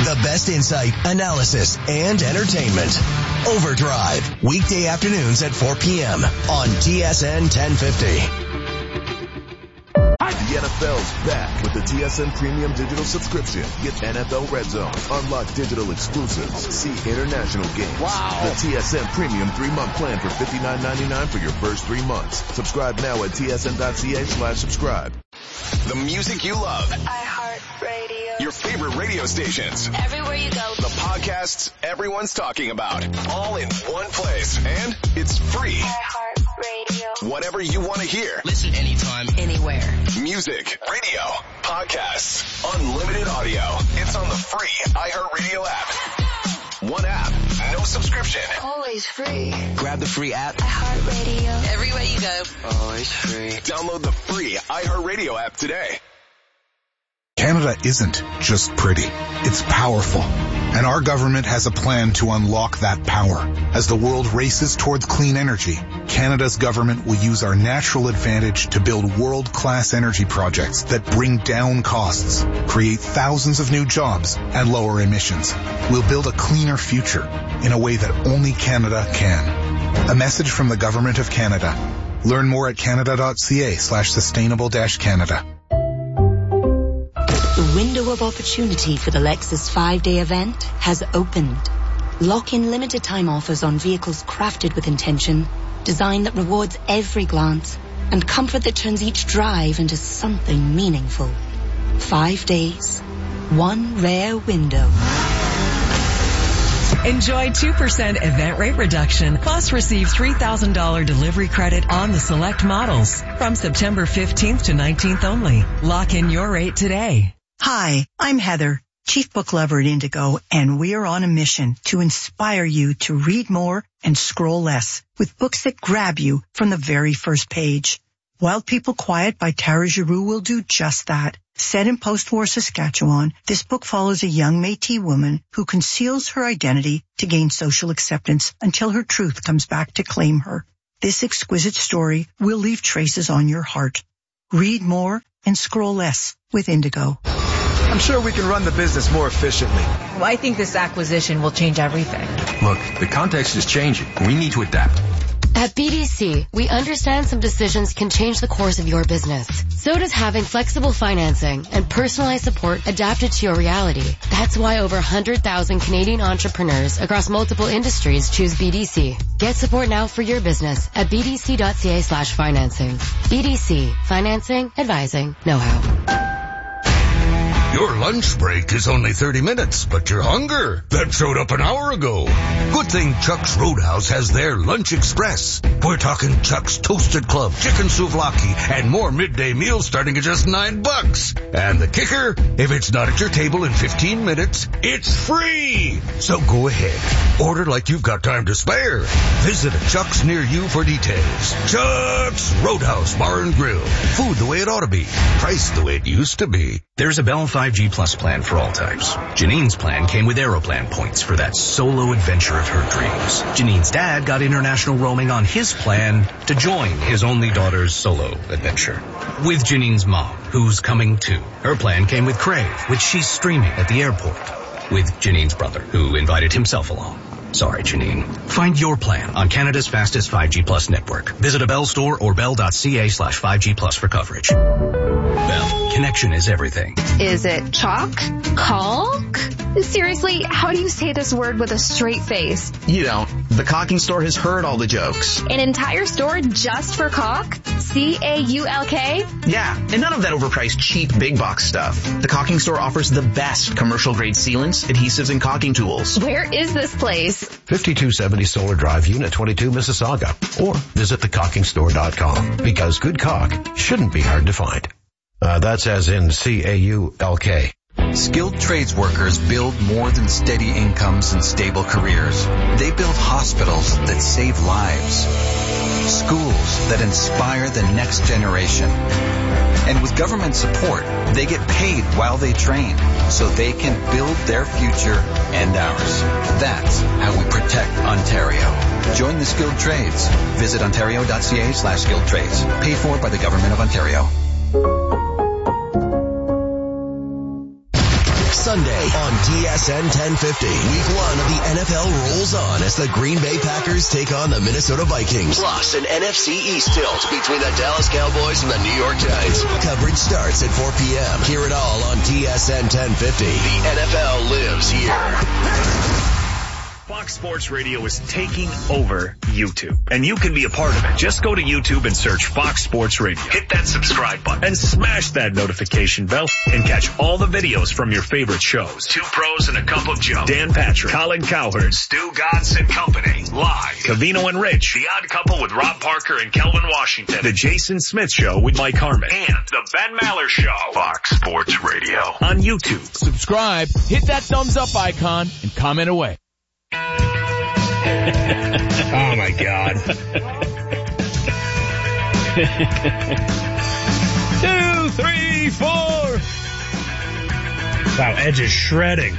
the best insight, analysis, and entertainment. Overdrive, weekday afternoons at 4 p.m. on TSN 1050. The NFL's back with the TSN Premium Digital subscription. Get NFL Red Zone, unlock digital exclusives, see international games. Wow. The TSN Premium 3-month plan for $59.99 for your first 3 months. Subscribe now at tsn.ca/subscribe. The music you love. iHeartRadio. Your favorite radio stations. Everywhere you go. The podcasts everyone's talking about. All in one place. And it's free. iHeartRadio. Whatever you want to hear. Listen anytime, anywhere. Music, radio, podcasts, unlimited audio. It's on the free iHeartRadio app. One app, no subscription. Always free. Grab the free app. iHeartRadio. Everywhere you go. Always free. Download the free iHeartRadio app today. Canada isn't just pretty. It's powerful. And our government has a plan to unlock that power. As the world races towards clean energy, Canada's government will use our natural advantage to build world-class energy projects that bring down costs, create thousands of new jobs, and lower emissions. We'll build a cleaner future in a way that only Canada can. A message from the Government of Canada. Learn more at canada.ca/sustainable-Canada. The window of opportunity for the Lexus 5-day event has opened. Lock in limited time offers on vehicles crafted with intention, design that rewards every glance, and comfort that turns each drive into something meaningful. 5 days, one rare window. Enjoy 2% event rate reduction, plus receive $3,000 delivery credit on the select models from September 15th to 19th only. Lock in your rate today. Hi, I'm Heather, Chief Book Lover at Indigo, and we are on a mission to inspire you to read more and scroll less with books that grab you from the very first page. Wild People Quiet by Tara Giroux will do just that. Set in post-war Saskatchewan, this book follows a young Métis woman who conceals her identity to gain social acceptance until her truth comes back to claim her. This exquisite story will leave traces on your heart. Read more and scroll less with Indigo. I'm sure we can run the business more efficiently. Well, I think this acquisition will change everything. Look, the context is changing. We need to adapt. At BDC, we understand some decisions can change the course of your business. So does having flexible financing and personalized support adapted to your reality. That's why over 100,000 Canadian entrepreneurs across multiple industries choose BDC. Get support now for your business at bdc.ca/financing. BDC. Financing, advising, know-how. Your lunch break is only 30 minutes, but your hunger, that showed up an hour ago. Good thing Chuck's Roadhouse has their Lunch Express. We're talking Chuck's Toasted Club, chicken souvlaki, and more midday meals starting at just $9. And the kicker, if it's not at your table in 15 minutes, it's free. So go ahead, order like you've got time to spare. Visit a Chuck's near you for details. Chuck's Roadhouse Bar and Grill. Food the way it ought to be. Price the way it used to be. There's a Bell 5G Plus plan for all types. Janine's plan came with Aeroplan points for that solo adventure of her dreams. Janine's dad got international roaming on his plan to join his only daughter's solo adventure. With Janine's mom, who's coming too. Her plan came with Crave, which she's streaming at the airport. With Janine's brother, who invited himself along. Sorry, Janine. Find your plan on Canada's fastest 5G Plus network. Visit a Bell store or bell.ca/5G Plus for coverage. Bell. Connection is everything. Is it chalk? Caulk? Seriously, how do you say this word with a straight face? You don't. The Caulking Store has heard all the jokes. An entire store just for caulk? C-A-U-L-K? Yeah, and none of that overpriced cheap big box stuff. The Caulking Store offers the best commercial grade sealants, adhesives, and caulking tools. Where is this place? 5270 Solar Drive, Unit 22, Mississauga. Or visit thecaulkingstore.com, because good caulk shouldn't be hard to find. That's as in C-A-U-L-K. Skilled trades workers build more than steady incomes and stable careers. They build hospitals that save lives, schools that inspire the next generation. And with government support, they get paid while they train so they can build their future and ours. That's how we protect Ontario. Join the skilled trades. Visit ontario.ca/skilled trades. Paid for by the Government of Ontario. Sunday on TSN 1050. Week 1 of the NFL rolls on as the Green Bay Packers take on the Minnesota Vikings. Plus an NFC East tilt between the Dallas Cowboys and the New York Giants. Coverage starts at 4 p.m. Hear it all on TSN 1050. The NFL lives here. Fox Sports Radio is taking over YouTube, and you can be a part of it. Just go to YouTube and search Fox Sports Radio. Hit that subscribe button and smash that notification bell and catch all the videos from your favorite shows. Two Pros and a Cup of Joe. Dan Patrick, Colin Cowherd, Stu Gatz and Company. Live. Covino and Rich. The Odd Couple with Rob Parker and Kelvin Washington. The Jason Smith Show with Mike Harmon. And the Ben Maller Show. Fox Sports Radio on YouTube. Subscribe, hit that thumbs up icon, and comment away. Oh my God. 2, 3, 4. Wow, Edge is shredding.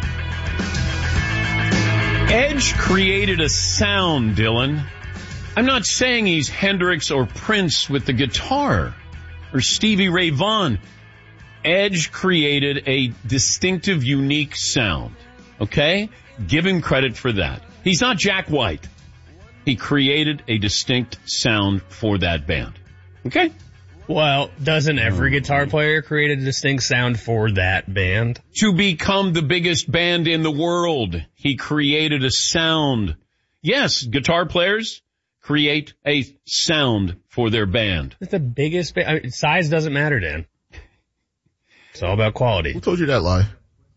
Edge created a sound, Dylan. I'm not saying he's Hendrix or Prince with the guitar or Stevie Ray Vaughan. Edge created a distinctive, unique sound. Okay? Give him credit for that. He's not Jack White. He created a distinct sound for that band. Okay? Well, doesn't every guitar player create a distinct sound for that band? To become the biggest band in the world, he created a sound. Yes, guitar players create a sound for their band. It's the biggest band. I mean, size doesn't matter, Dan. It's all about quality. Who told you that lie?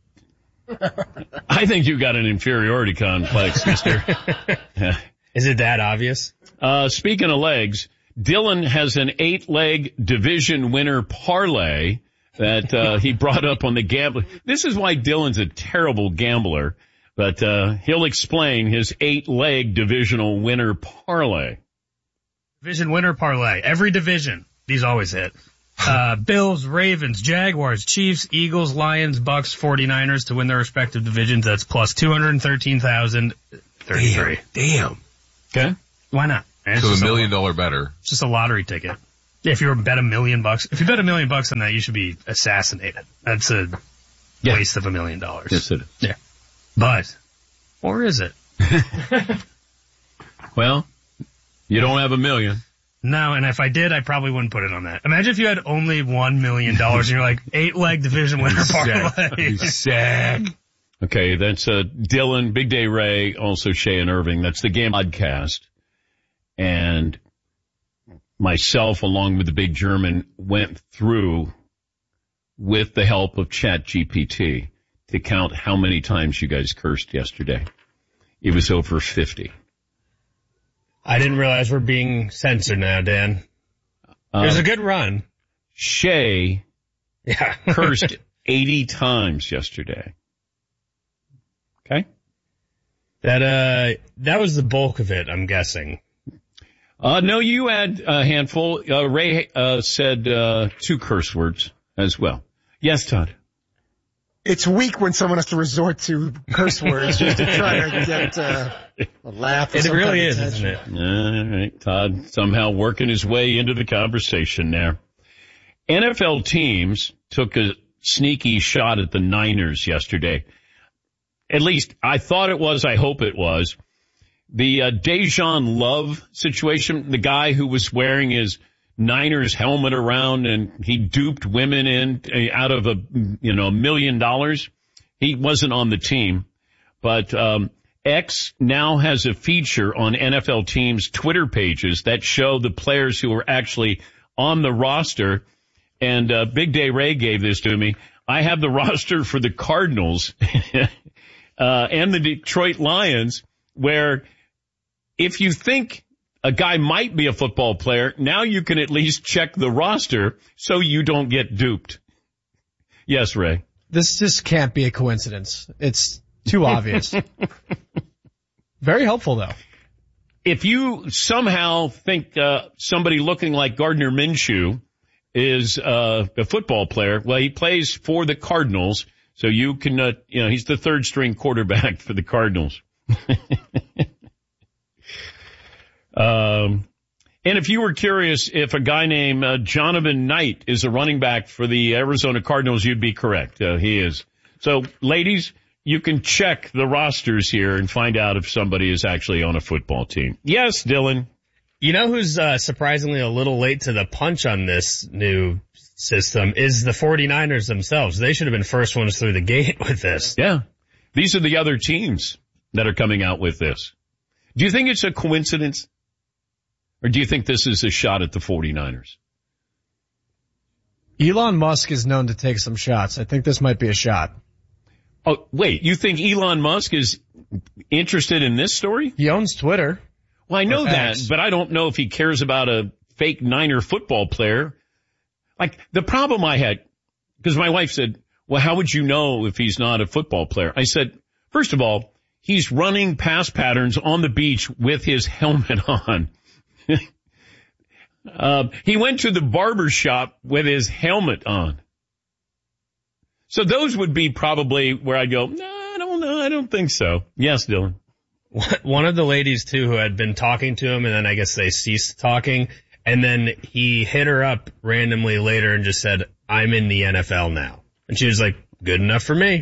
I think you got an inferiority complex, mister. Is it that obvious? Speaking of legs, Dylan has an 8-leg division winner parlay that he brought up on the gambling. This is why Dylan's a terrible gambler, but he'll explain his 8-leg divisional winner parlay. Division winner parlay. Every division. These always hit. Bills, Ravens, Jaguars, Chiefs, Eagles, Lions, Bucks, 49ers to win their respective divisions. That's plus 213,033. Damn. Okay. Why not? So $1 million better. It's just a lottery ticket. If you bet $1 million, if you bet $1 million on that, you should be assassinated. That's a waste of $1 million. Yes, it is. Yeah. But, or is it? Well, you don't have $1 million. No, and if I did, I probably wouldn't put it on that. Imagine if you had only $1 million and you're like 8-leg division winner parlay. Sick. Okay, that's Dylan, Big Day Ray, also Shay and Irving. That's the Game Podcast. And myself, along with the Big German, went through with the help of ChatGPT to count how many times you guys cursed yesterday. It was over 50. I didn't realize we're being censored now, Dan. It was a good run. Shay cursed 80 times yesterday. Okay? That was the bulk of it, I'm guessing. No, you had a handful. Ray said 2 curse words as well. Yes, Todd. It's weak when someone has to resort to curse words just to try to get a laugh. It really is, isn't it? All right, Todd somehow working his way into the conversation there. NFL teams took a sneaky shot at the Niners yesterday. At least I thought it was. I hope it was. The Dejan Love situation, the guy who was wearing his Niners helmet around and he duped women out of $1 million. He wasn't on the team, but X now has a feature on NFL teams' Twitter pages that show the players who are actually on the roster. And Big Day Ray gave this to me. I have the roster for the Cardinals and the Detroit Lions, where if you think a guy might be a football player, now you can at least check the roster so you don't get duped. Yes, Ray. This just can't be a coincidence. It's too obvious. Very helpful, though. If you somehow think somebody looking like Gardner Minshew is a football player, well, he plays for the Cardinals, so you can, he's the third string quarterback for the Cardinals. And if you were curious if a guy named Jonathan Knight is a running back for the Arizona Cardinals, you'd be correct. He is. So, ladies, you can check the rosters here and find out if somebody is actually on a football team. Yes, Dylan. You know who's surprisingly a little late to the punch on this new system is the 49ers themselves. They should have been first ones through the gate with this. Yeah. These are the other teams that are coming out with this. Do you think it's a coincidence? Or do you think this is a shot at the 49ers? Elon Musk is known to take some shots. I think this might be a shot. Oh, wait, you think Elon Musk is interested in this story? He owns Twitter. Well, I know that, but I don't know if he cares about a fake Niner football player. Like, the problem I had, because my wife said, well, how would you know if he's not a football player? I said, first of all, he's running pass patterns on the beach with his helmet on. He went to the barber shop with his helmet on. So those would be probably where I'd go, no, I don't know. I don't think so. Yes, Dylan. One of the ladies, too, who had been talking to him, and then I guess they ceased talking, and then he hit her up randomly later and just said, I'm in the NFL now. And she was like, good enough for me.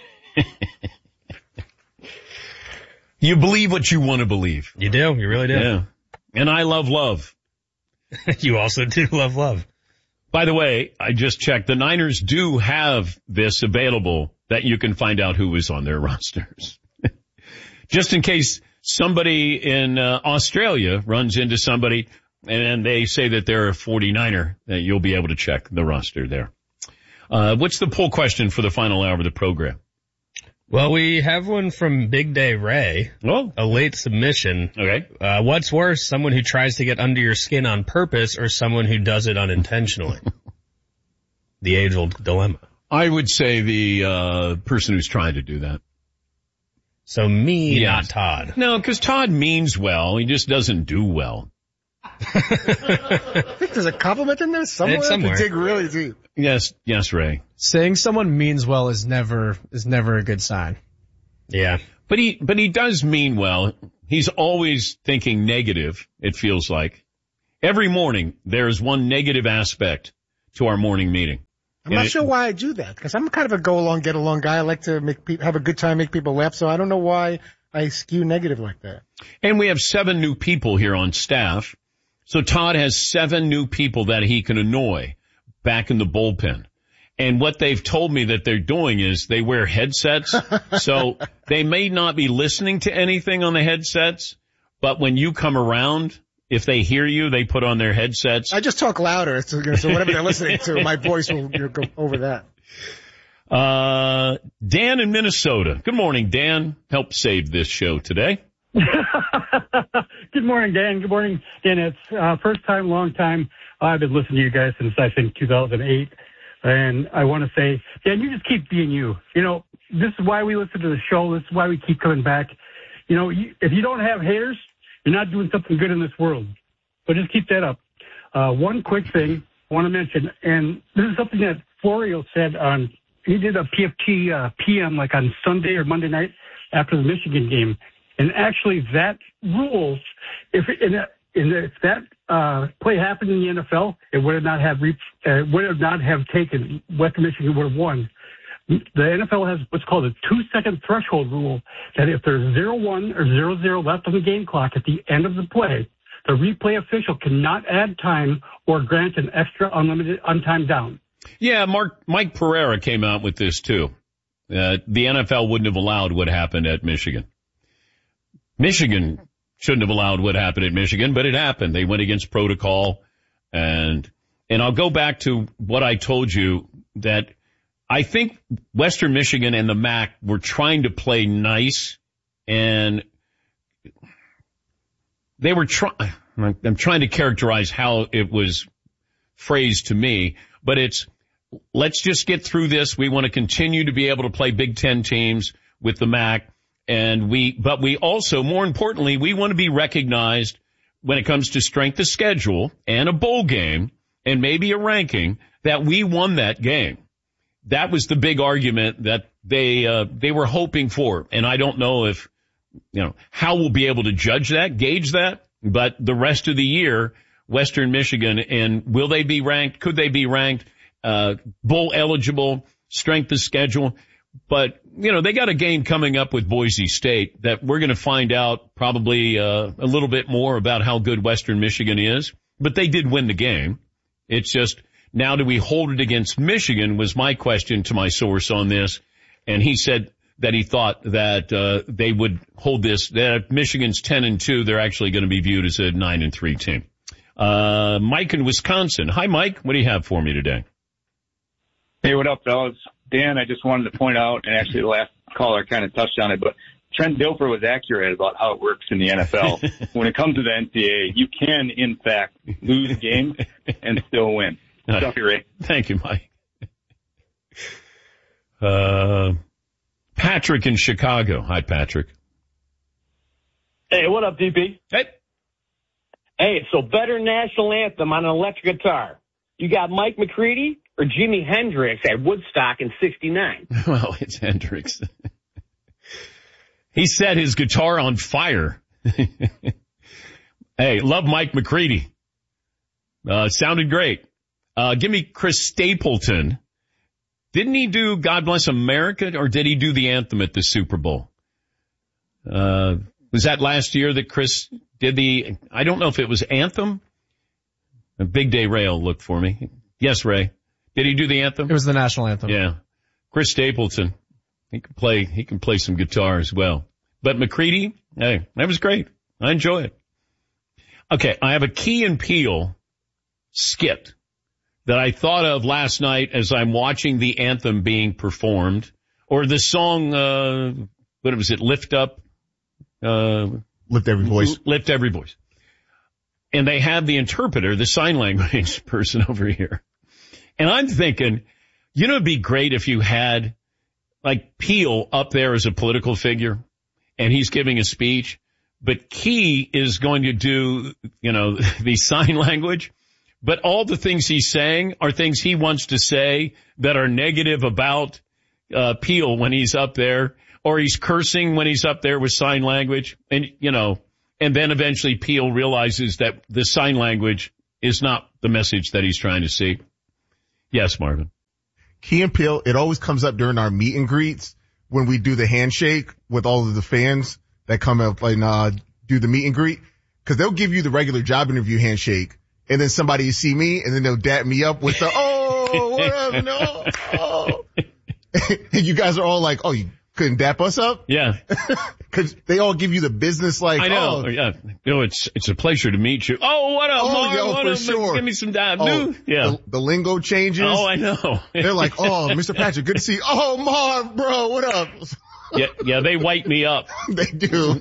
You believe what you want to believe. You do. You really do. Yeah. And I love love. You also do love love. By the way, I just checked. The Niners do have this available that you can find out who is on their rosters. Just in case somebody in Australia runs into somebody and they say that they're a 49er, you'll be able to check the roster there. What's the poll question for the final hour of the program? Well, we have one from Big Day Ray. Oh. A late submission. Okay. What's worse, someone who tries to get under your skin on purpose or someone who does it unintentionally? The age-old dilemma. I would say the person who's trying to do that. So me, yes. Not Todd. No, because Todd means well. He just doesn't do well. I think there's a compliment in there somewhere. It's somewhere. I dig really deep. Yes, Ray. Saying someone means well is never a good sign. Yeah. But he does mean well. He's always thinking negative, it feels like. Every morning, there's one negative aspect to our morning meeting. I'm not sure why I do that, because I'm kind of a go-along, get-along guy. I like to have a good time, make people laugh, so I don't know why I skew negative like that. And we have 7 new people here on staff. So Todd has 7 new people that he can annoy back in the bullpen. And what they've told me that they're doing is they wear headsets. So they may not be listening to anything on the headsets, but when you come around, if they hear you, they put on their headsets. I just talk louder, so whatever they're listening to, my voice will go over that. Dan in Minnesota. Good morning, Dan. Help save this show today. Good morning, Dan. Good morning, Dan. It's first time, long time. I've been listening to you guys since I think 2008. And I want to say, Dan, you just keep being you. You know, this is why we listen to the show. This is why we keep coming back. You know, if you don't have haters, you're not doing something good in this world. So just keep that up. One quick thing I want to mention, and this is something that Florio said he did a PFT PM like on Sunday or Monday night after the Michigan game. And actually that rules, if that play happened in the NFL, it would not have taken, Western Michigan would have won. The NFL has what's called a 2-second threshold rule that if there's 0-1 or 0-0 left on the game clock at the end of the play, the replay official cannot add time or grant an extra unlimited untimed down. Yeah, Mike Pereira came out with this too. The NFL wouldn't have allowed what happened at Michigan. Michigan shouldn't have allowed what happened at Michigan, but it happened. They went against protocol. And I'll go back to what I told you, that I think Western Michigan and the MAC were trying to play nice, and they were I'm trying to characterize how it was phrased to me, but it's, let's just get through this. We want to continue to be able to play Big Ten teams with the MAC. But we also, more importantly, we want to be recognized when it comes to strength of schedule and a bowl game and maybe a ranking that we won that game. That was the big argument that they were hoping for. And I don't know if, how we'll be able to judge that, gauge that, but the rest of the year, Western Michigan, and will they be ranked? Could they be ranked? Bowl eligible, strength of schedule. But, they got a game coming up with Boise State that we're going to find out probably a little bit more about how good Western Michigan is. But they did win the game. It's just, now do we hold it against Michigan was my question to my source on this. And he said that he thought that they would hold this, that if Michigan's 10-2, they're actually going to be viewed as a 9-3 team. Mike in Wisconsin. Hi, Mike. What do you have for me today? Hey, what up, fellas? Dan, I just wanted to point out, and actually the last caller kind of touched on it, but Trent Dilfer was accurate about how it works in the NFL. When it comes to the NCAA, you can, in fact, lose a game and still win. Stuff you, Ray. Thank you, Mike. Patrick in Chicago. Hi, Patrick. Hey, what up, DP? Hey, so better national anthem on an electric guitar. You got Mike McCready or Jimi Hendrix at Woodstock in '69? Well, it's Hendrix. He set his guitar on fire. Hey, love Mike McCready. Sounded great. Give me Chris Stapleton. Didn't he do God Bless America, or did he do the anthem at the Super Bowl? Was that last year that Chris did I don't know if it was anthem? A Big Day Ray will look for me. Yes, Ray. Did he do the anthem? It was the national anthem. Yeah. Chris Stapleton. He can play some guitar as well. But McCready, hey, that was great. I enjoy it. Okay, I have a Key and Peele skit that I thought of last night as I'm watching the anthem being performed, or the song, what was it, Lift Up? Lift Every Voice. Lift Every Voice. And they have the interpreter, the sign language person over here. And I'm thinking, it'd be great if you had like Peele up there as a political figure and he's giving a speech, but Key is going to do, the sign language, but all the things he's saying are things he wants to say that are negative about Peele when he's up there, or he's cursing when he's up there with sign language. And, and then eventually Peele realizes that the sign language is not the message that he's trying to see. Yes, Marvin. Key and Peele, it always comes up during our meet and greets when we do the handshake with all of the fans that come up and do the meet and greet, because they'll give you the regular job interview handshake, and then somebody will see me, and then they'll dap me up with the, oh, what up, no, oh. And you guys are all like, oh, you couldn't dap us up? Yeah. Because they all give you the business like, I know. oh. Yeah. It's a pleasure to meet you. Oh, what up, Mark? Yo, what for up? sure. Give me some dap, oh, dude. Yeah. The lingo changes. Oh, I know. They're like, oh, Mr. Patrick, good to see you. Oh, Marv, bro, what up? Yeah, they white me up. They do.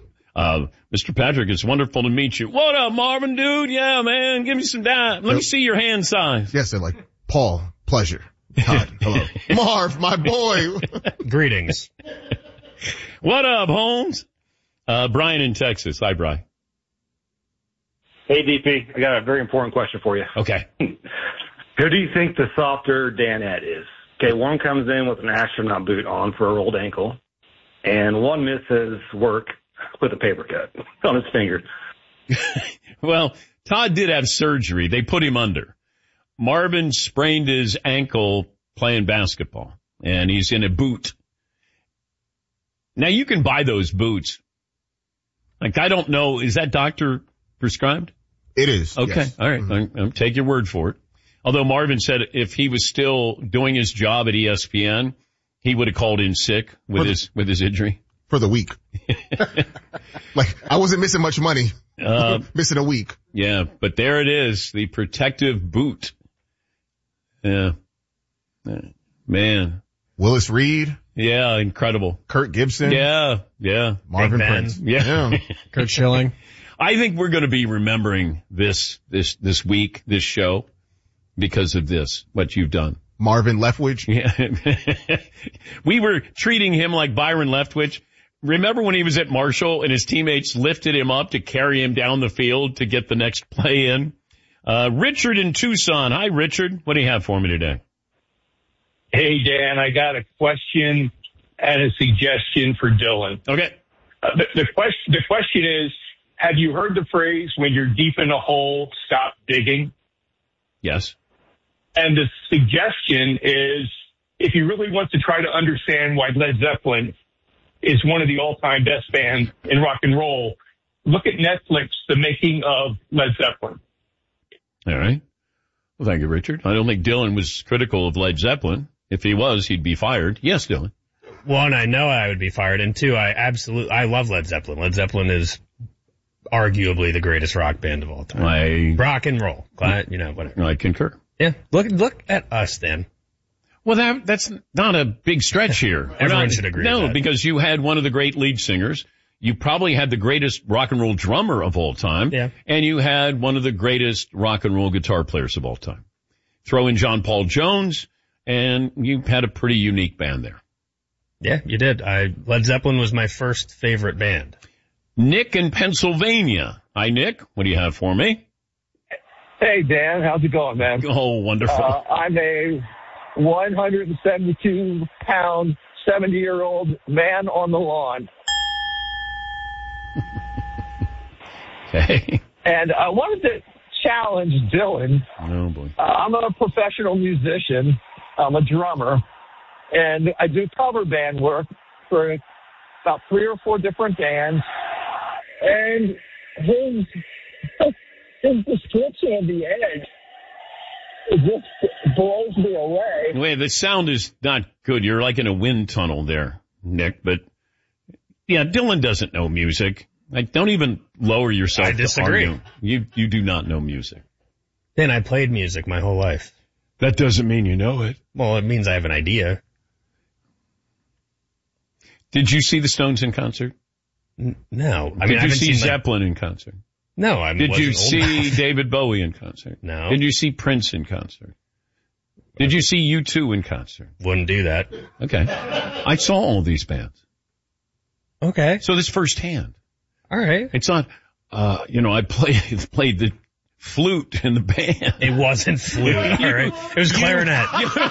Mr. Patrick, it's wonderful to meet you. What up, Marvin, dude? Yeah, man, give me some dap. Let me see your hand size. Yes, they're like, Paul, pleasure. Todd, hello. Marv, my boy. Greetings. What up, Holmes? Brian in Texas. Hi, Brian. Hey, DP, I got a very important question for you. Okay. Who do you think the softer Danette is? Okay, one comes in with an astronaut boot on for a rolled ankle, and one misses work with a paper cut on his finger. Well, Todd did have surgery. They put him under. Marvin sprained his ankle playing basketball, and he's in a boot. Now, you can buy those boots. Like, I don't know, is that doctor prescribed? It is. Okay, yes. All right. Mm-hmm. I'll take your word for it. Although Marvin said if he was still doing his job at ESPN, he would have called in sick with his injury. For the week. Like, I wasn't missing much money. Missing a week. Yeah, but there it is, the protective boot. Yeah. Man. Willis Reed. Yeah, incredible. Kurt Gibson. Yeah. Marvin Prince. Yeah. Kurt Schilling. I think we're going to be remembering this week, this show, because of this, what you've done. Marvin Leftwich. Yeah. We were treating him like Byron Leftwich. Remember when he was at Marshall and his teammates lifted him up to carry him down the field to get the next play in? Richard in Tucson. Hi, Richard. What do you have for me today? Hey, Dan, I got a question and a suggestion for Dylan. Okay. The question is, have you heard the phrase, when you're deep in a hole, stop digging? Yes. And the suggestion is, if he really wants to try to understand why Led Zeppelin is one of the all-time best bands in rock and roll, look at Netflix, The Making of Led Zeppelin. All right. Well, thank you, Richard. I don't think Dylan was critical of Led Zeppelin. If he was, he'd be fired. Yes, Dylan. One, I know I would be fired, and two, I love Led Zeppelin. Led Zeppelin is arguably the greatest rock band of all time. Rock and roll. Whatever. I concur. Yeah. Look at us, then. Well, that's not a big stretch here. Everyone should agree with that. No, because you had one of the great lead singers. You probably had the greatest rock and roll drummer of all time. Yeah. And you had one of the greatest rock and roll guitar players of all time. Throw in John Paul Jones, and you had a pretty unique band there. Yeah, you did. Led Zeppelin was my first favorite band. Nick in Pennsylvania. Hi, Nick. What do you have for me? Hey, Dan. How's it going, man? Oh, wonderful. I'm a 172-pound, 70-year-old man on the lawn. Okay. And I wanted to challenge Dylan. Oh, boy. I'm a professional musician. I'm a drummer. And I do cover band work for about 3 or 4 different bands. And his description of the Edge, it just blows me away. Wait, the sound is not good. You're like in a wind tunnel there, Nick. But, yeah, Dylan doesn't know music. Like, don't even lower yourself. I disagree. To argue. You do not know music. Dan, I played music my whole life. That doesn't mean you know it. Well, it means I have an idea. Did you see the Stones in concert? No. Did you see Zeppelin in concert? No, I Did you see David Bowie in concert? No. Did you see Prince in concert? Did you see U2 in concert? Wouldn't do that. Okay. I saw all these bands. Okay. So this firsthand. All right. It's not, I played the flute in the band. It wasn't flute, all right? It was clarinet.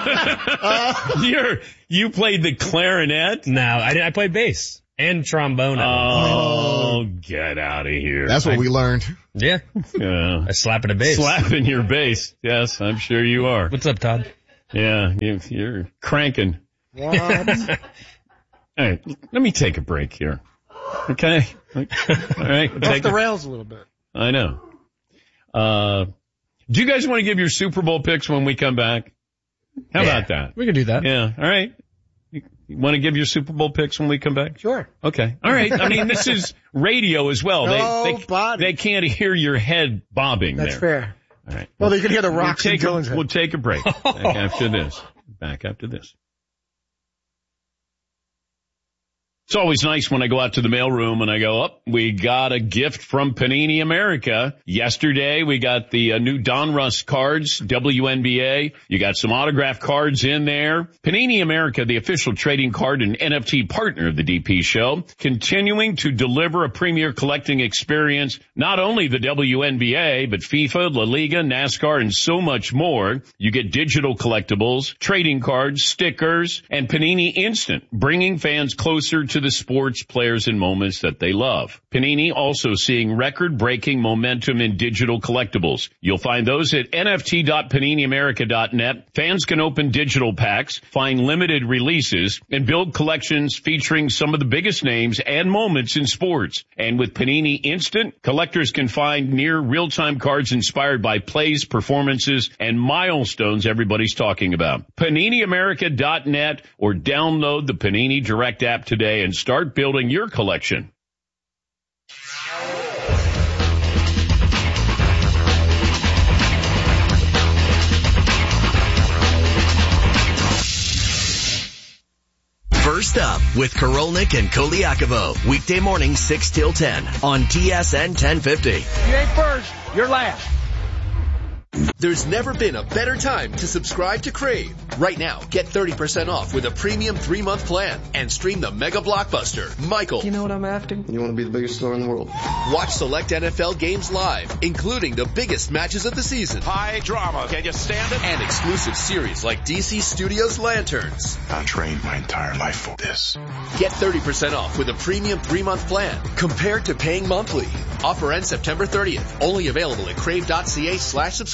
You played the clarinet? No, I played bass and trombone. Oh, get out of here. That's what we learned. Yeah. I slapping a bass. Slapping your bass. Yes, I'm sure you are. What's up, Todd? Yeah, you're cranking. What? All right, let me take a break here. Okay? All right. Off the rails a little bit. I know. Do you guys want to give your Super Bowl picks when we come back? How about that? We can do that. Yeah. All right. You want to give your Super Bowl picks when we come back? Sure. Okay. All right. I mean, this is radio as well. They can't hear your head bobbing That's there. fair. All right. Well, they can hear the rocks in Dylan's head. We'll take a break. Back after this. It's always nice when I go out to the mailroom and I go, we got a gift from Panini America. Yesterday, we got the new Donruss cards, WNBA. You got some autographed cards in there. Panini America, the official trading card and NFT partner of the DP show, continuing to deliver a premier collecting experience, not only the WNBA, but FIFA, La Liga, NASCAR, and so much more. You get digital collectibles, trading cards, stickers, and Panini Instant, bringing fans closer to the sports, players, and moments that they love. Panini also seeing record-breaking momentum in digital collectibles. You'll find those at nft.paniniamerica.net. Fans can open digital packs, find limited releases, and build collections featuring some of the biggest names and moments in sports. And with Panini Instant, collectors can find near real-time cards inspired by plays, performances, and milestones everybody's talking about. PaniniAmerica.net or download the Panini Direct app today and start building your collection. First Up with Korolnik and Koliakovo. Weekday morning 6 till 10 on TSN 1050. You ain't first, you're last. There's never been a better time to subscribe to Crave. Right now, get 30% off with a premium 3-month plan and stream the mega blockbuster, Michael. You know what I'm after? You want to be the biggest star in the world. Watch select NFL games live, including the biggest matches of the season. High drama. Can you stand it? And exclusive series like DC Studios Lanterns. I trained my entire life for this. Get 30% off with a premium 3-month plan compared to paying monthly. Offer ends September 30th. Only available at crave.ca/subscribe.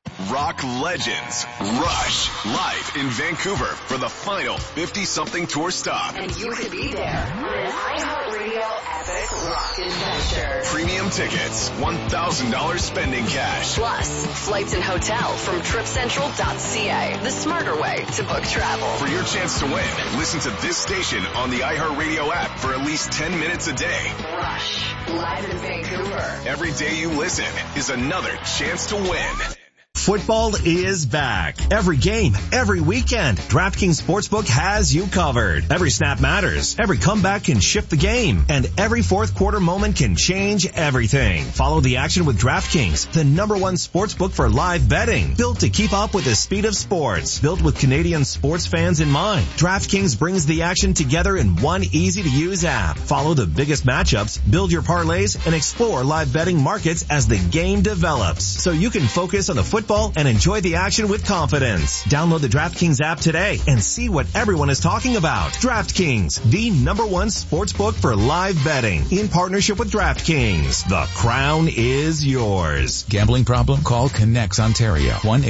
Rock legends Rush live in Vancouver for the final 50-something tour stop. And you could be there on an iHeartRadio Epic Rock Adventure. Premium tickets, $1,000 spending cash. Plus, flights and hotel from TripCentral.ca, the smarter way to book travel. For your chance to win, listen to this station on the iHeartRadio app for at least 10 minutes a day. Rush, live in Vancouver. Every day you listen is another chance to win. Football is back. Every game, every weekend, DraftKings Sportsbook has you covered. Every snap matters. Every comeback can shift the game. And every fourth quarter moment can change everything. Follow the action with DraftKings, the #1 sportsbook for live betting. Built to keep up with the speed of sports. Built with Canadian sports fans in mind. DraftKings brings the action together in one easy-to-use app. Follow the biggest matchups, build your parlays, and explore live betting markets as the game develops. So you can focus on the football and enjoy the action with confidence. Download the DraftKings app today and see what everyone is talking about. DraftKings, the #1 sportsbook for live betting. In partnership with DraftKings, the crown is yours. Gambling problem? Call Connects Ontario.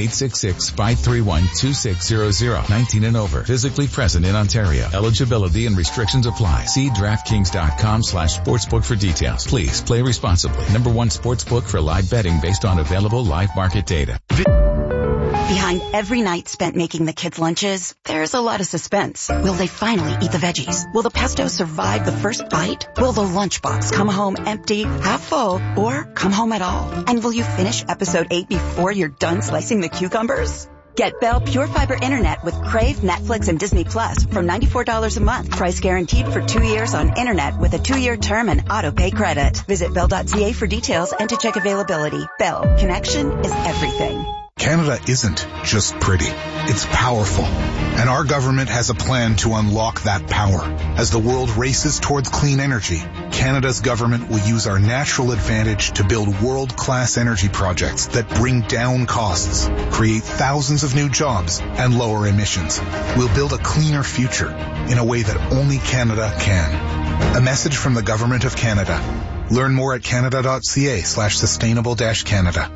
1-866-531-2600. 19 and over. Physically present in Ontario. Eligibility and restrictions apply. See DraftKings.com/sportsbook for details. Please play responsibly. #1 sportsbook for live betting based on available live market data. Behind every night spent making the kids' lunches, there's a lot of suspense. Will they finally eat the veggies? Will the pesto survive the first bite? Will the lunchbox come home empty, half full, or come home at all? And will you finish episode 8 before you're done slicing the cucumbers? Get Bell Pure Fiber Internet with Crave, Netflix, and Disney Plus from $94 a month. Price guaranteed for 2 years on Internet with a 2-year term and auto-pay credit. Visit Bell.ca for details and to check availability. Bell. Connection is everything. Canada isn't just pretty. It's powerful. And our government has a plan to unlock that power. As the world races towards clean energy, Canada's government will use our natural advantage to build world-class energy projects that bring down costs, create thousands of new jobs, and lower emissions. We'll build a cleaner future in a way that only Canada can. A message from the Government of Canada. Learn more at canada.ca/sustainable-Canada.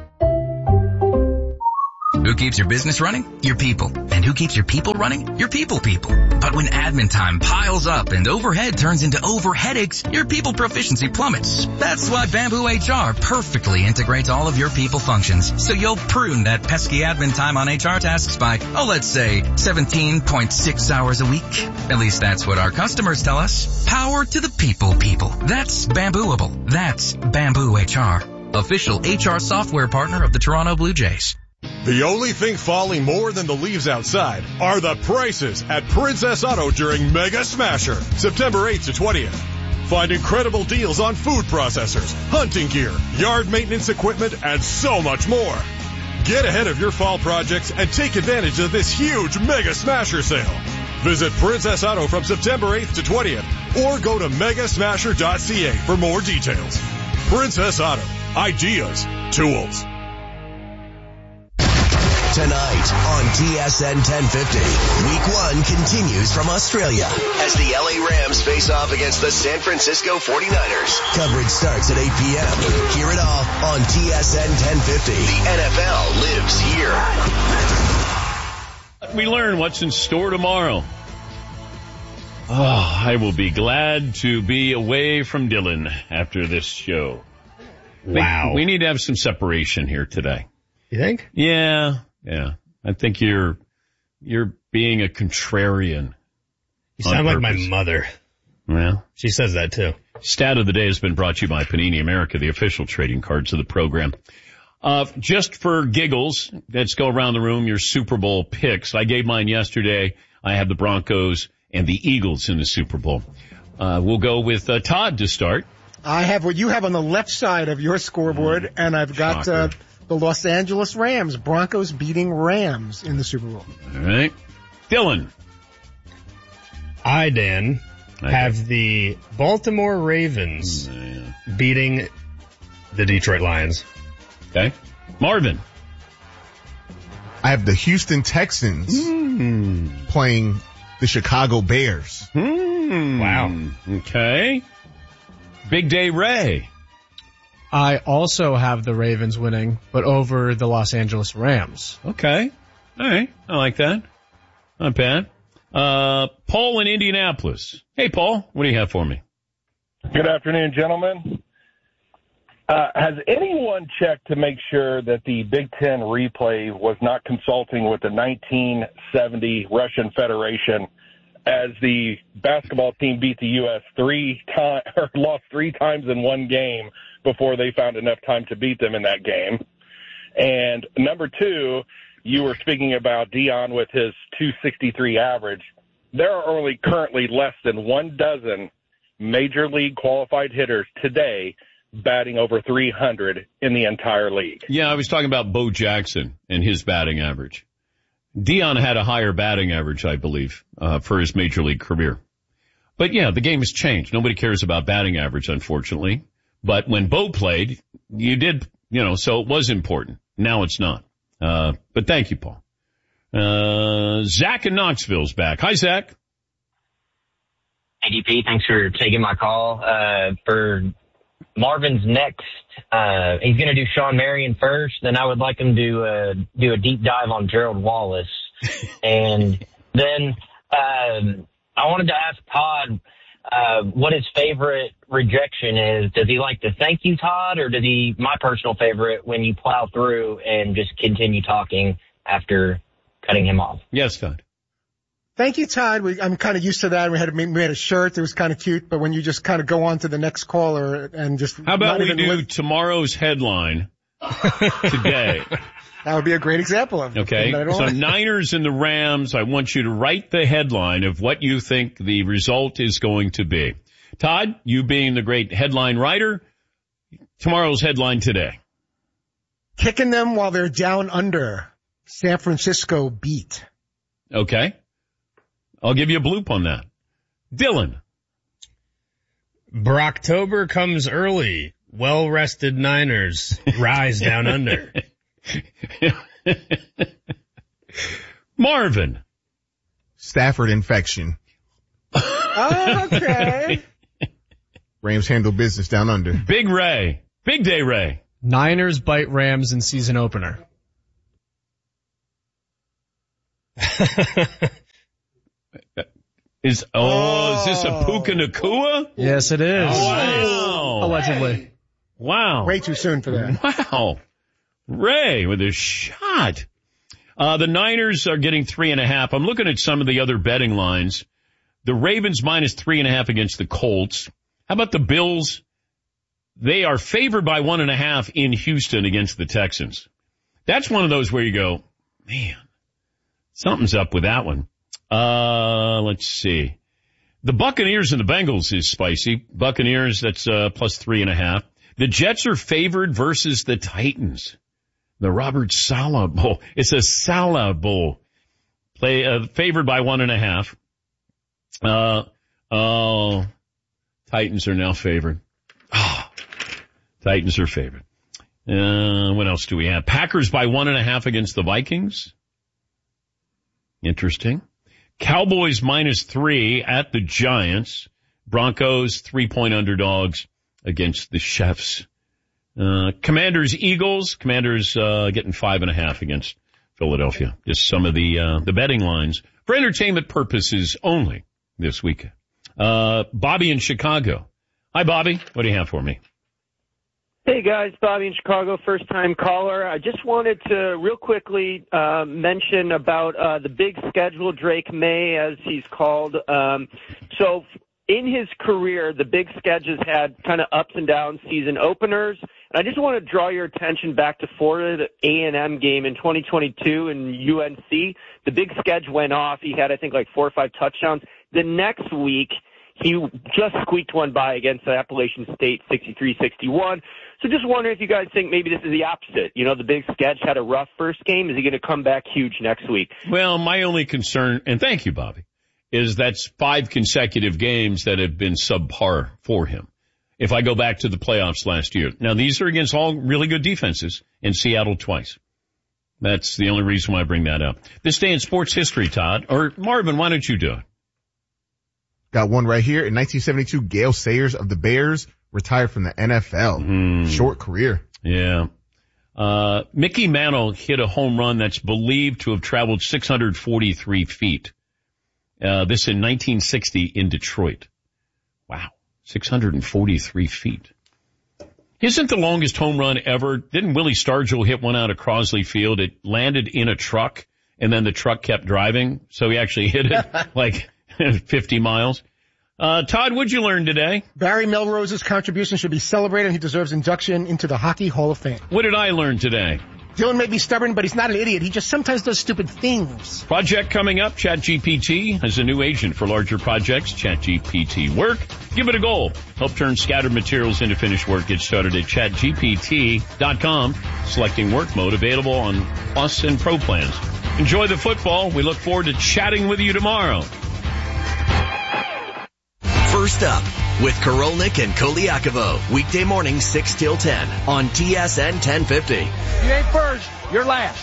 Who keeps your business running? Your people. And who keeps your people running? Your people. But when admin time piles up and overhead turns into overheadaches, your people proficiency plummets. That's why Bamboo HR perfectly integrates all of your people functions. So you'll prune that pesky admin time on HR tasks by, let's say 17.6 hours a week. At least that's what our customers tell us. Power to the people. That's Bambooable. That's Bamboo HR. Official HR software partner of the Toronto Blue Jays. The only thing falling more than the leaves outside are the prices at Princess Auto during Mega Smasher, September 8th to 20th. Find incredible deals on food processors, hunting gear, yard maintenance equipment, and so much more. Get ahead of your fall projects and take advantage of this huge Mega Smasher sale. Visit Princess Auto from September 8th to 20th or go to megasmasher.ca for more details. Princess Auto. Ideas. Tools. Tonight on TSN 1050, Week 1 continues from Australia as the LA Rams face off against the San Francisco 49ers. Coverage starts at 8 p.m. Hear it all on TSN 1050. The NFL lives here. We learn what's in store tomorrow. I will be glad to be away from Dylan after this show. Wow. We need to have some separation here today. You think? Yeah. I think you're being a contrarian. You sound like my mother. Well, she says that too. Stat of the day has been brought to you by Panini America, the official trading cards of the program. Just for giggles, let's go around the room, your Super Bowl picks. I gave mine yesterday. I have the Broncos and the Eagles in the Super Bowl. We'll go with Todd to start. I have what you have on the left side of your scoreboard, and I've got the Los Angeles Rams, Broncos beating Rams in the Super Bowl. All right. Dylan. Dan, have the Baltimore Ravens beating the Detroit Lions. Okay. Marvin. I have the Houston Texans playing the Chicago Bears. Wow. Okay. Big Day Ray. I also have the Ravens winning, but over the Los Angeles Rams. Okay. All right. I like that. Not bad. Paul in Indianapolis. Hey, Paul, what do you have for me? Good afternoon, gentlemen. Has anyone checked to make sure that the Big Ten replay was not consulting with the 1970 Russian Federation as the basketball team beat the U.S. lost 3 times in one game before they found enough time to beat them in that game? And number 2, you were speaking about Deion with his 263 average. There are only currently less than 12 major league qualified hitters today batting over 300 in the entire league. Yeah, I was talking about Bo Jackson and his batting average. Deion had a higher batting average, I believe, for his major league career. But yeah, the game has changed. Nobody cares about batting average, unfortunately. But when Bo played, you did, so it was important. Now it's not. But thank you, Paul. Zach in Knoxville's back. Hi, Zach. Hey, DP. Thanks for taking my call. For Marvin's next, he's going to do Sean Marion first. Then I would like him to do a deep dive on Gerald Wallace. And then I wanted to ask Todd what his favorite rejection is. Does he like to thank you, Todd, or does he, my personal favorite, when you plow through and just continue talking after cutting him off? Yes, Todd. Thank you, Todd. I'm kind of used to that. We made a shirt. It was kind of cute. But when you just kind of go on to the next caller and just... How about we do tomorrow's headline today? That would be a great example of it. Okay. So Niners and the Rams, I want you to write the headline of what you think the result is going to be. Todd, you being the great headline writer, tomorrow's headline today. Kicking them while they're down under. San Francisco beat. Okay. I'll give you a bloop on that. Dylan. Brocktober comes early. Well-rested Niners rise down under. Marvin. Stafford infection. Oh, okay. Rams handle business down under. Big Ray. Big day, Ray. Niners bite Rams in season opener. Is this a Puka Nacua? Yes, it is. Oh, wow. Allegedly. Wow. Way too soon for that. Wow. Ray with a shot. The Niners are getting 3.5. I'm looking at some of the other betting lines. The Ravens minus 3.5 against the Colts. How about the Bills? They are favored by 1.5 in Houston against the Texans. That's one of those where you go, man, something's up with that one. Let's see. The Buccaneers and the Bengals is spicy. Buccaneers, that's plus 3.5. The Jets are favored versus the Titans. The Robert Saleh Bowl. It's a Saleh Bowl. Favored by 1.5. Titans are now favored. Titans are favored. What else do we have? Packers by 1.5 against the Vikings. Interesting. Cowboys minus 3 at the Giants. Broncos 3-point underdogs against the Chiefs. Commanders Eagles. Commanders getting 5.5 against Philadelphia. Just some of the betting lines for entertainment purposes only this weekend. Bobby in Chicago. Hi, Bobby. What do you have for me? Hey, guys. Bobby in Chicago, first-time caller. I just wanted to real quickly mention about the big schedule, Drake May, as he's called. So in his career, the big sketch has had kind of ups and downs season openers. And I just want to draw your attention back to Florida A&M game in 2022 in UNC. The big sketch went off. He had, I think, like 4 or 5 touchdowns. The next week, he just squeaked one by against Appalachian State 63-61. So just wondering if you guys think maybe this is the opposite. You know, the big sketch had a rough first game. Is he going to come back huge next week? Well, my only concern, and thank you, Bobby, is that's 5 consecutive games that have been subpar for him. If I go back to the playoffs last year. Now, these are against all really good defenses, and Seattle twice. That's the only reason why I bring that up. This day in sports history, Todd, or Marvin, why don't you do it? Got one right here. In 1972, Gale Sayers of the Bears retired from the NFL. Short career. Yeah. Mickey Mantle hit a home run that's believed to have traveled 643 feet. This in 1960 in Detroit. Wow. 643 feet. Isn't the longest home run ever? Didn't Willie Stargell hit one out of Crosley Field? It landed in a truck and then the truck kept driving. So he actually hit it like 50 miles. Todd, what'd you learn today? Barry Melrose's contribution should be celebrated. He deserves induction into the Hockey Hall of Fame. What did I learn today? Dylan may be stubborn, but he's not an idiot. He just sometimes does stupid things. Project coming up. ChatGPT has a new agent for larger projects. ChatGPT Work. Give it a goal. Help turn scattered materials into finished work. Get started at ChatGPT.com. Selecting work mode available on Plus and Pro plans. Enjoy the football. We look forward to chatting with you tomorrow. First up with Korolnik and Koliakovo. Weekday morning 6 till 10 on TSN 1050. You ain't first, you're last.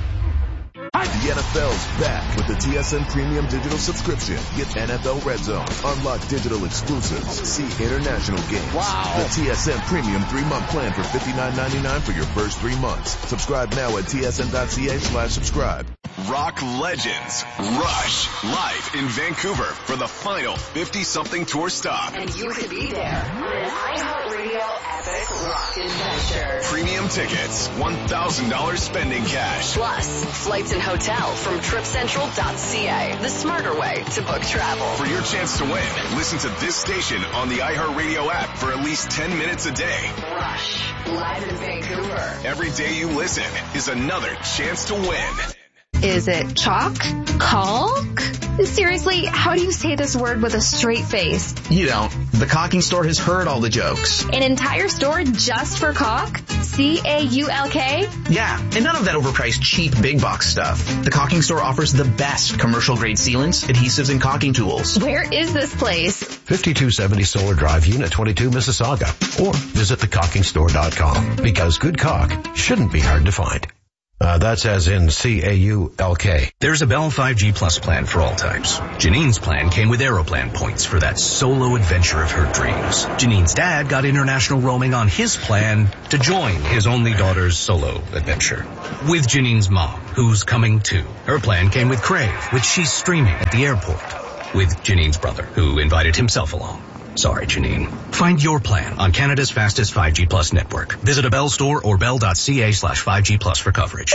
The NFL's back with the TSN Premium Digital subscription. Get NFL Red Zone, unlock digital exclusives, see international games. Wow. The TSN Premium 3-month plan for $59.99 for your first 3 months. Subscribe now at tsn.ca/subscribe. Rock legends Rush live in Vancouver for the final 50-something tour stop. And you could be there on an iHeartRadio epic rock adventure. Premium tickets, $1,000 spending cash. Plus, flights and hotel from TripCentral.ca. The smarter way to book travel. For your chance to win, listen to this station on the iHeartRadio app for at least 10 minutes a day. Rush, live in Vancouver. Every day you listen is another chance to win. Is it chalk? Caulk? Seriously, how do you say this word with a straight face? You don't. The Caulking Store has heard all the jokes. An entire store just for caulk? C-A-U-L-K? Yeah, and none of that overpriced cheap big box stuff. The Caulking Store offers the best commercial grade sealants, adhesives, and caulking tools. Where is this place? 5270 Solar Drive, Unit 22, Mississauga. Or visit thecaulkingstore.com. Because good caulk shouldn't be hard to find. That's as in C-A-U-L-K. There's a Bell 5G Plus plan for all types. Janine's plan came with Aeroplan points for that solo adventure of her dreams. Janine's dad got international roaming on his plan to join his only daughter's solo adventure. With Janine's mom, who's coming too. Her plan came with Crave, which she's streaming at the airport. With Janine's brother, who invited himself along. Sorry, Janine. Find your plan on Canada's fastest 5G Plus network. Visit a Bell store or bell.ca/5G Plus for coverage.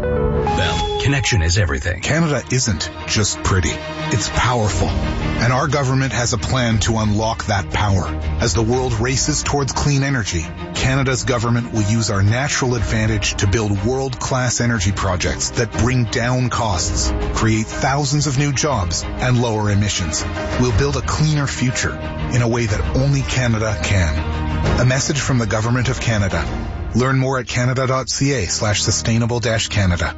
Bell, connection is everything. Canada isn't just pretty. It's powerful. And our government has a plan to unlock that power. As the world races towards clean energy, Canada's government will use our natural advantage to build world-class energy projects that bring down costs, create thousands of new jobs, and lower emissions. We'll build a cleaner future in a way that only Canada can. A message from the Government of Canada. Learn more at canada.ca/sustainable-Canada.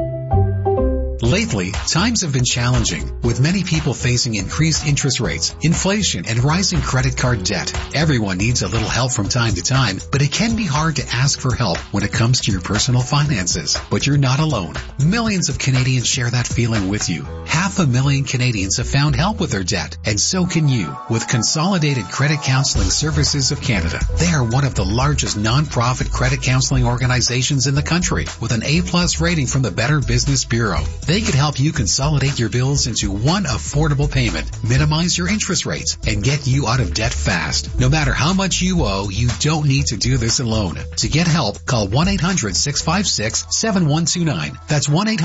Lately, times have been challenging, with many people facing increased interest rates, inflation, and rising credit card debt. Everyone needs a little help from time to time, but it can be hard to ask for help when it comes to your personal finances. But you're not alone. Millions of Canadians share that feeling with you. 500,000 Canadians have found help with their debt, and so can you with Consolidated Credit Counseling Services of Canada. They are one of the largest non-profit credit counseling organizations in the country, with an A+ rating from the Better Business Bureau. They could help you consolidate your bills into one affordable payment, minimize your interest rates, and get you out of debt fast. No matter how much you owe, you don't need to do this alone. To get help, call 1-800-656-7129. That's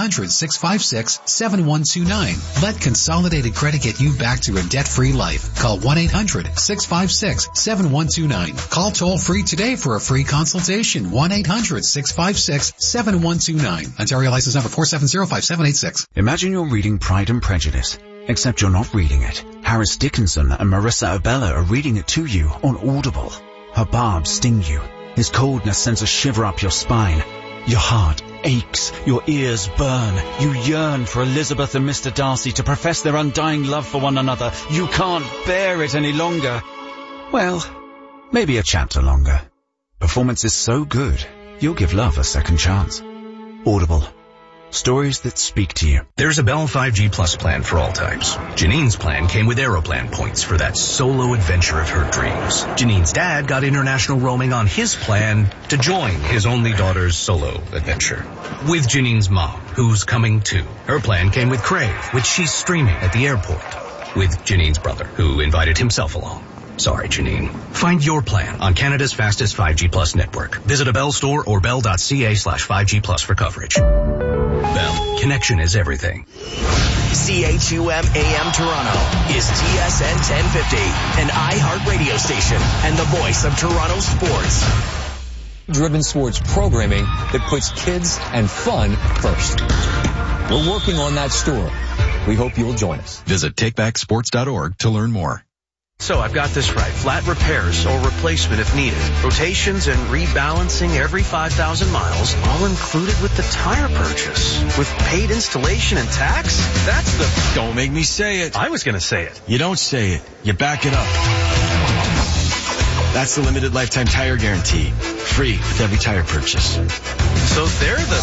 1-800-656-7129. Let Consolidated Credit get you back to a debt-free life. Call 1-800-656-7129. Call toll-free today for a free consultation. 1-800-656-7129. Ontario license number 4705786. Imagine you're reading Pride and Prejudice, except you're not reading it. Harris Dickinson and Marissa Abella are reading it to you on Audible. Her barbs sting you. His coldness sends a shiver up your spine. Your heart aches. Your ears burn. You yearn for Elizabeth and Mr. Darcy to profess their undying love for one another. You can't bear it any longer. Well, maybe a chapter longer. Performance is so good, you'll give love a second chance. Audible. Stories that speak to you. There's a Bell 5G Plus plan for all types. Janine's plan came with Aeroplan points for that solo adventure of her dreams. Janine's dad got international roaming on his plan to join his only daughter's solo adventure. With Janine's mom, who's coming too. Her plan came with Crave, which she's streaming at the airport. With Janine's brother, who invited himself along. Sorry, Janine. Find your plan on Canada's fastest 5G Plus network. Visit a Bell store or bell.ca/5G Plus for coverage. Bell. Connection is everything. CHUM AM Toronto is TSN 1050, an iHeart radio station and the voice of Toronto sports. Driven sports programming that puts kids and fun first. We're working on that story. We hope you'll join us. Visit takebacksports.org to learn more. So I've got this right. Flat repairs or replacement if needed. Rotations and rebalancing every 5,000 miles, all included with the tire purchase. With paid installation and tax? That's the... Don't make me say it. I was going to say it. You don't say it. You back it up. That's the limited lifetime tire guarantee. Free with every tire purchase. So they're the...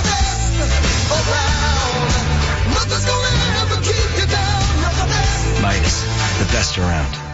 Midas, the best around.